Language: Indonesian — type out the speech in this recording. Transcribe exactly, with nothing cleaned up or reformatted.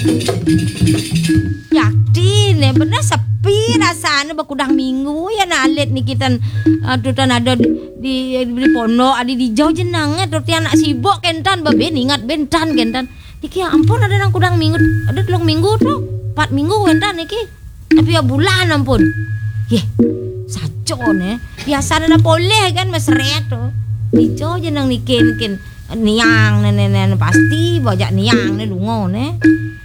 Yakin ya bener sepi rasanya bakudang minggu ya nalit nih kita aduh tan ada di di, di pondok ada di jauh jenangnya tuh anak sibuk kentan babe ingat bentan kentan iki ya ampun ada nang kudang minggu ada telung minggu tuh empat minggu kentan iki tapi ya bulan ampun ye saco nih biasa ada boleh kan mesret tuh di jauh jenang nikin kin niang nenek pasti bajak niang nih lungo nih